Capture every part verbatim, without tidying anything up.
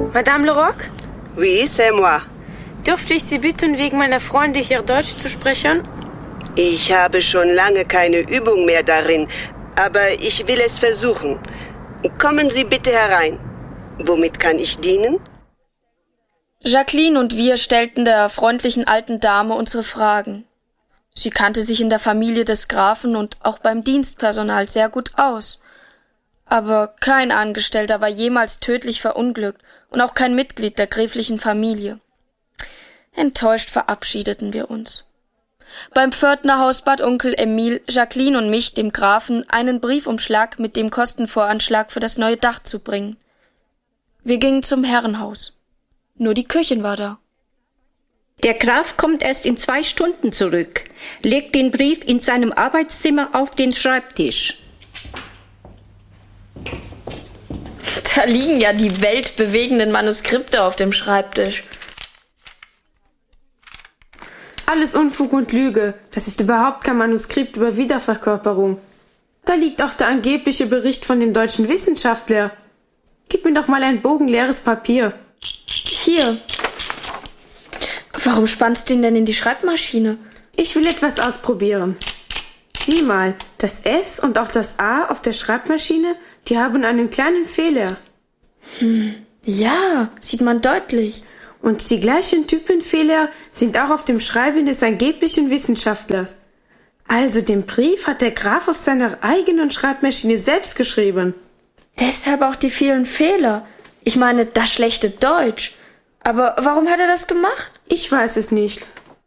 Madame Leroc? Oui, c'est moi. Dürfte ich Sie bitten, wegen meiner Freunde hier Deutsch zu sprechen? Ich habe schon lange keine Übung mehr darin, aber ich will es versuchen. Kommen Sie bitte herein. Womit kann ich dienen? Jacqueline und wir stellten der freundlichen alten Dame unsere Fragen. Sie kannte sich in der Familie des Grafen und auch beim Dienstpersonal sehr gut aus. Aber kein Angestellter war jemals tödlich verunglückt und auch kein Mitglied der gräflichen Familie. Enttäuscht verabschiedeten wir uns. Beim Pförtnerhaus bat Onkel Emil Jacqueline und mich, dem Grafen, einen Briefumschlag mit dem Kostenvoranschlag für das neue Dach zu bringen. Wir gingen zum Herrenhaus. Nur die Köchin war da. Der Graf kommt erst in zwei Stunden zurück. Legt den Brief in seinem Arbeitszimmer auf den Schreibtisch. Da liegen ja die weltbewegenden Manuskripte auf dem Schreibtisch. Alles Unfug und Lüge. Das ist überhaupt kein Manuskript über Wiederverkörperung. Da liegt auch der angebliche Bericht von dem deutschen Wissenschaftler. Gib mir doch mal ein bogenleeres Papier. Hier. Warum spannst du ihn denn in die Schreibmaschine? Ich will etwas ausprobieren. Sieh mal, das S und auch das A auf der Schreibmaschine, die haben einen kleinen Fehler. Hm, ja, sieht man deutlich. Und die gleichen Typenfehler sind auch auf dem Schreiben des angeblichen Wissenschaftlers. Also den Brief hat der Graf auf seiner eigenen Schreibmaschine selbst geschrieben. Deshalb auch die vielen Fehler. Ich meine, das schlechte Deutsch. Aber warum hat er das gemacht? Ich weiß es nicht.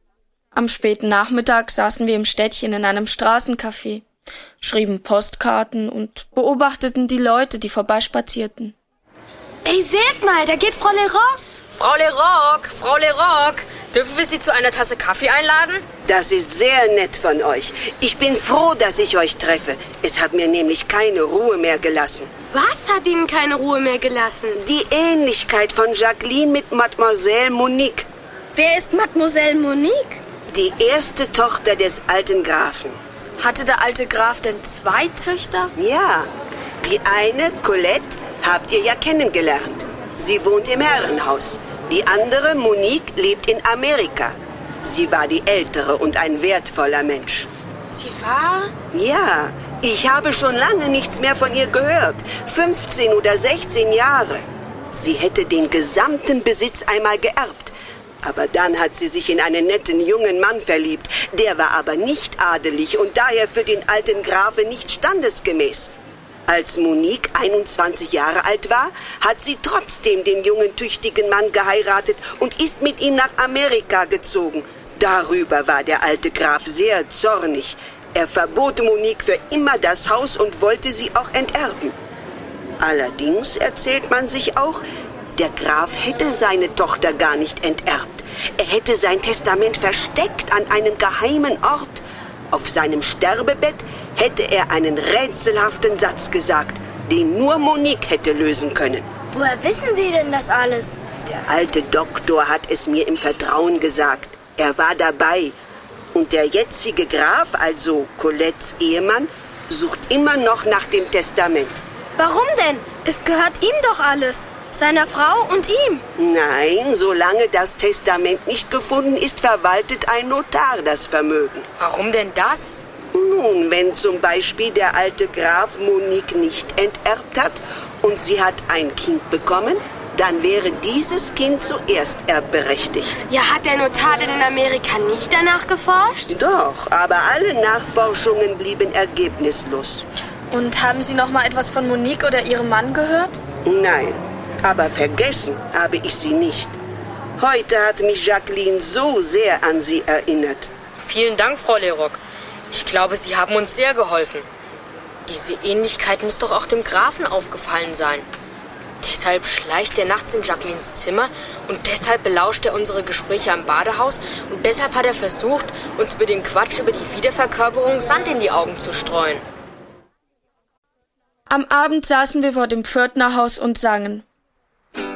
Am späten Nachmittag saßen wir im Städtchen in einem Straßencafé, schrieben Postkarten und beobachteten die Leute, die vorbeispazierten. Ey, seht mal, da geht Frau Leroc. Frau Leroc, Frau Leroc, dürfen wir Sie zu einer Tasse Kaffee einladen? Das ist sehr nett von euch. Ich bin froh, dass ich euch treffe. Es hat mir nämlich keine Ruhe mehr gelassen. Was hat Ihnen keine Ruhe mehr gelassen? Die Ähnlichkeit von Jacqueline mit Mademoiselle Monique. Wer ist Mademoiselle Monique? Die erste Tochter des alten Grafen. Hatte der alte Graf denn zwei Töchter? Ja, die eine, Colette, habt ihr ja kennengelernt. Sie wohnt im Herrenhaus. Die andere, Monique, lebt in Amerika. Sie war die ältere und ein wertvoller Mensch. Sie war? Ja, ich habe schon lange nichts mehr von ihr gehört. fünfzehn oder sechzehn Jahre. Sie hätte den gesamten Besitz einmal geerbt. Aber dann hat sie sich in einen netten jungen Mann verliebt. Der war aber nicht adelig und daher für den alten Grafen nicht standesgemäß. Als Monique einundzwanzig Jahre alt war, hat sie trotzdem den jungen, tüchtigen Mann geheiratet und ist mit ihm nach Amerika gezogen. Darüber war der alte Graf sehr zornig. Er verbot Monique für immer das Haus und wollte sie auch enterben. Allerdings erzählt man sich auch, der Graf hätte seine Tochter gar nicht enterbt. Er hätte sein Testament versteckt an einem geheimen Ort. Auf seinem Sterbebett hätte er einen rätselhaften Satz gesagt, den nur Monique hätte lösen können. Woher wissen Sie denn das alles? Der alte Doktor hat es mir im Vertrauen gesagt. Er war dabei. Und der jetzige Graf, also Colettes Ehemann, sucht immer noch nach dem Testament. Warum denn? Es gehört ihm doch alles. Seiner Frau und ihm. Nein, solange das Testament nicht gefunden ist, verwaltet ein Notar das Vermögen. Warum denn das? Nun, wenn zum Beispiel der alte Graf Monique nicht enterbt hat und sie hat ein Kind bekommen, dann wäre dieses Kind zuerst erbberechtigt. Ja, hat der Notar denn in Amerika nicht danach geforscht? Doch, aber alle Nachforschungen blieben ergebnislos. Und haben Sie noch mal etwas von Monique oder ihrem Mann gehört? Nein, aber vergessen habe ich sie nicht. Heute hat mich Jacqueline so sehr an sie erinnert. Vielen Dank, Frau Leroc. Ich glaube, Sie haben uns sehr geholfen. Diese Ähnlichkeit muss doch auch dem Grafen aufgefallen sein. Deshalb schleicht er nachts in Jacquelines Zimmer und deshalb belauscht er unsere Gespräche am Badehaus und deshalb hat er versucht, uns über den Quatsch über die Wiederverkörperung Sand in die Augen zu streuen. Am Abend saßen wir vor dem Pförtnerhaus und sangen.